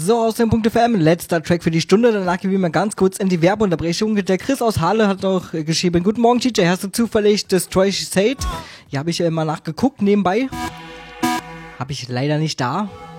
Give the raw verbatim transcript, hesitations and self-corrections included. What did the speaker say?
So, aus dem Punkt F M, letzter Track für die Stunde. Danach gehen wir mal ganz kurz in die Werbeunterbrechung. Der Chris aus Halle hat noch geschrieben: Guten Morgen, T J, hast du zufällig Destroy She Said? Ja, habe ich äh, mal nachgeguckt nebenbei. Habe ich leider nicht da.